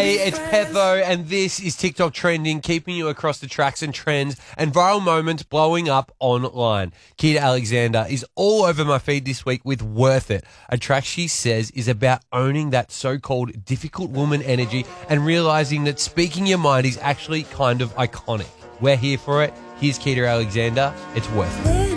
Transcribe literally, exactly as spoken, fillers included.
Hey, it's Petho, and this is TikTok Trending, keeping you across the tracks and trends and viral moments blowing up online. Keita Alexander is all over my feed this week with Worth It, a track she says is about owning that so-called difficult woman energy and realizing that speaking your mind is actually kind of iconic. We're here for it. Here's Keita Alexander. It's Worth It.